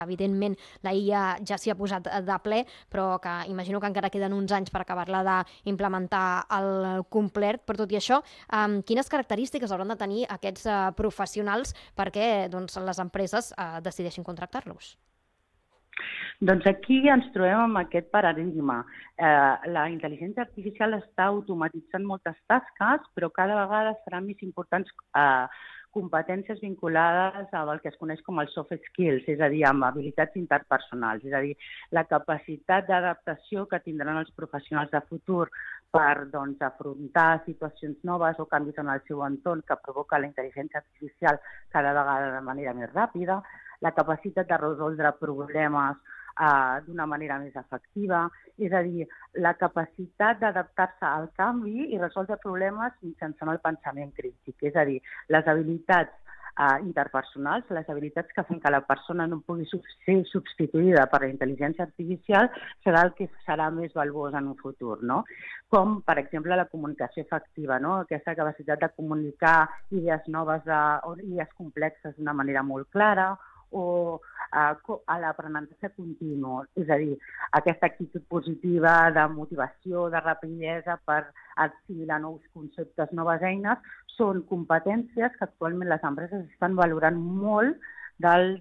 Evidentment, la IA ja s'hi ha posat de ple, però que imagino que encara queden uns anys per acabar-la d'implementar al complet. Per tot i això, quines característiques hauran de tenir aquests professionals perquè les empreses decideixin contractar-los? Doncs aquí ens trobem amb aquest paradigma. La intel·ligència artificial està automatitzant moltes tasques, però cada vegada seran més importants competències vinculades al que es coneix com els soft skills, és a dir, amb habilitats interpersonals, és a dir, la capacitat d'adaptació que tindran els professionals de futur per afrontar situacions noves o canvis en el seu entorn que provoca la intel·ligència artificial cada vegada de manera més ràpida, la capacitat de resoldre problemes d'una manera més efectiva, és a dir, la capacitat d'adaptar-se al canvi i resoldre problemes mitjançant el pensament crític, és a dir, les habilitats interpersonals, les habilitats que fan que la persona no pugui ser substituïda per la intel·ligència artificial serà el que serà més valuós en un futur, no? Com, per exemple, la comunicació efectiva, no? Aquesta capacitat de comunicar idees noves o idees complexes d'una manera molt clara, o a l'aprenentatge continu, és a dir, aquesta actitud positiva de motivació, de rapidesa per assimilar nous conceptes, noves eines, són competències que actualment les empreses estan valorant molt dels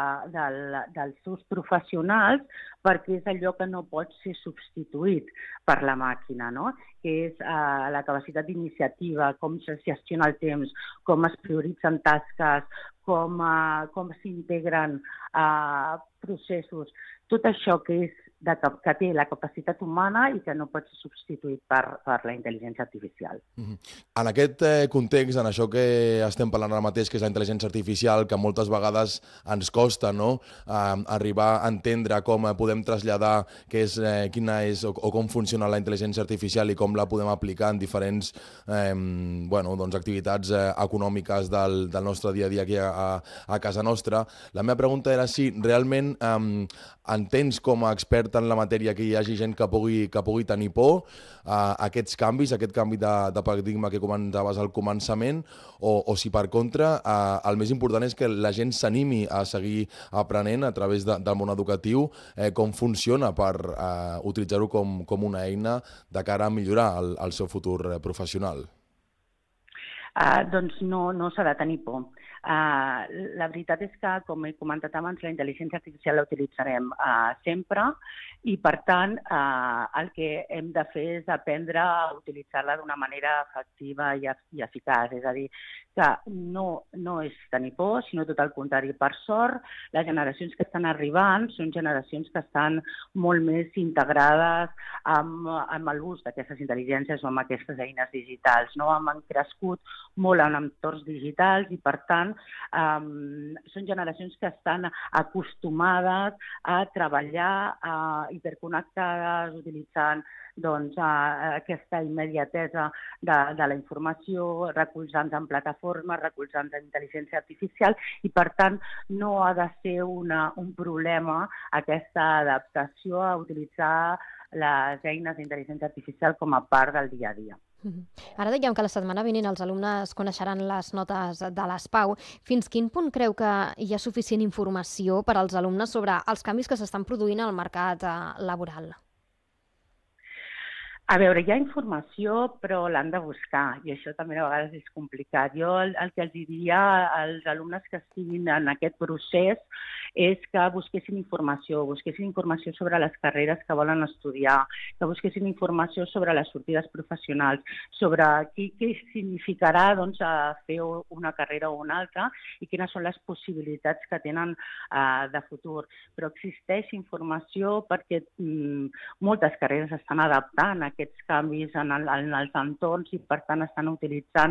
seus professionals perquè és allò que no pot ser substituït per la màquina, no? Que és la capacitat d'iniciativa, com se gestiona el temps, com es prioritzen tasques, com s'integren processos, tot això que té la capacitat humana i que no pot ser substituït per la intel·ligència artificial. En aquest context, en això que estem parlant ara mateix, que és la intel·ligència artificial, que moltes vegades ens costa, no? Arribar a entendre com podem traslladar quina és o com funciona la intel·ligència artificial i com la podem aplicar en diferents activitats econòmiques del nostre dia a dia aquí a casa nostra. La meva pregunta era si realment entens com a expert en la matèria que hi hagi gent que pugui tenir por a aquests canvis, aquest canvi de paradigma que comentaves al començament, o si per contra el més important és que la gent s'animi a seguir aprenent a través del món educatiu com funciona per utilitzar-ho com una eina de cara a millorar el seu futur professional. Doncs no s'ha de tenir por. La veritat és que, com he comentat abans, la intel·ligència artificial la utilitzarem sempre i, per tant, el que hem de fer és aprendre a utilitzar-la d'una manera efectiva i eficaç. És a dir, que no és tenir por, sinó tot el contrari. Per sort, les generacions que estan arribant són generacions que estan molt més integrades amb l'ús d'aquestes intel·ligències o amb aquestes eines digitals. Han crescut molt en entorns digitals i, per tant, són generacions que estan acostumades a treballar hiperconnectades, utilitzant aquesta immediatesa de la informació, recolzant-se en plataformes, recolzant-se en intel·ligència artificial i, per tant, no ha de ser un problema aquesta adaptació a utilitzar les eines d'intel·ligència artificial com a part del dia a dia. Ara dèiem que la setmana vinent els alumnes coneixeran les notes de les PAU. Fins quin punt creu que hi ha suficient informació per als alumnes sobre els canvis que s'estan produint al mercat laboral? A veure, hi ha informació, però l'han de buscar, i això també a vegades és complicat. Jo el que els diria als alumnes que estiguin en aquest procés és que busquessin informació sobre les carreres que volen estudiar, que busquessin informació sobre les sortides professionals, sobre què significarà fer una carrera o una altra i quines són les possibilitats que tenen de futur. Però existeix informació perquè moltes carreres estan adaptant a aquests canvis en els entorns i, per tant, estan utilitzant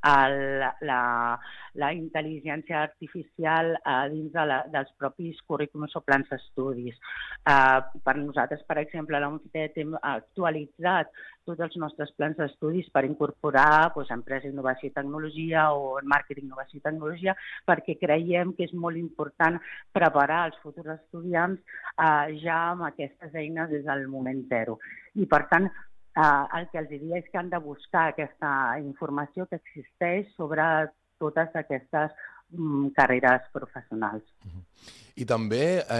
la intel·ligència artificial dins dels propis currículums o plans d'estudis. Per nosaltres, per exemple, a la UNCTAD hem actualitzat tots els nostres plans d'estudis per incorporar empresa, innovació i tecnologia o màrqueting, innovació i tecnologia, perquè creiem que és molt important preparar els futurs estudiants ja amb aquestes eines des del moment zero. I, per tant, el que els diria és que han de buscar aquesta informació que existeix sobre totes aquestes carreres professionals. I també